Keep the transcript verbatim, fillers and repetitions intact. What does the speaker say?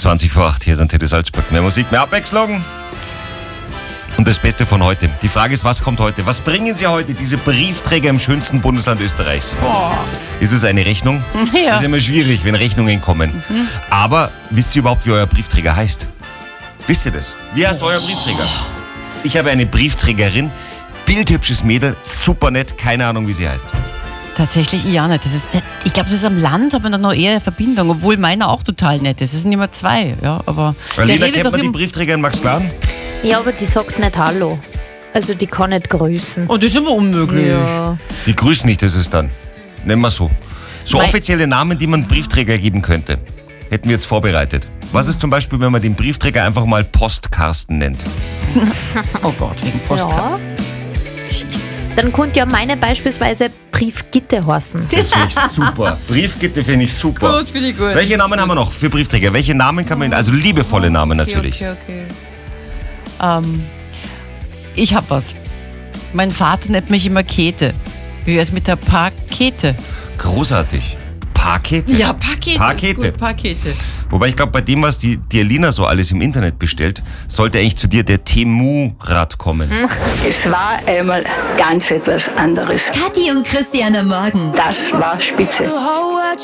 zwanzig vor acht, hier ist Antenne Salzburg. Mehr Musik, mehr Abwechslung. Und das Beste von heute. Die Frage ist, was kommt heute? Was bringen Sie heute, diese Briefträger im schönsten Bundesland Österreichs? Boah. Ist es eine Rechnung? Ja. Das ist immer schwierig, wenn Rechnungen kommen. Mhm. Aber wisst ihr überhaupt, wie euer Briefträger heißt? Wisst ihr das? Wie heißt euer Briefträger? Ich habe eine Briefträgerin, bildhübsches Mädel, super nett, keine Ahnung, wie sie heißt. Tatsächlich ja nicht. Das ist, ich glaube, das ist am Land, hat man dann noch eher eine Verbindung, obwohl meiner auch total nett ist. Es sind immer zwei, ja, aber... Alina, kennt man die Briefträgerin Max Kladen? Ja, aber die sagt nicht Hallo. Also die kann nicht grüßen. Oh, das ist immer unmöglich. Ja. Die grüßen nicht, das ist dann. Nennen wir so. So Mein- offizielle Namen, die man Briefträger geben könnte. Hätten wir jetzt vorbereitet. Was ist zum Beispiel, wenn man den Briefträger einfach mal Postkarsten nennt? Oh Gott, wegen Postkarte. Ja. Jesus. Dann könnte ja meine beispielsweise Briefgitte heißen. Das finde ich super. Briefgitte finde ich super. Gut, finde ich gut. Welche Namen haben wir noch für Briefträger? Welche Namen kann man, also liebevolle Namen natürlich. Okay, okay, okay. Ähm, ich hab was. Mein Vater nennt mich immer Käthe. Wie wär's mit der Pakete? Großartig. Pakete? Ja, Pakete. Pakete. Ist gut, Pakete. Wobei ich glaube, bei dem, was die, die Alina so alles im Internet bestellt, sollte eigentlich zu dir der Temu-Rat kommen. Es war einmal ganz etwas anderes. Kathi und Christian am Morgen. Das war spitze.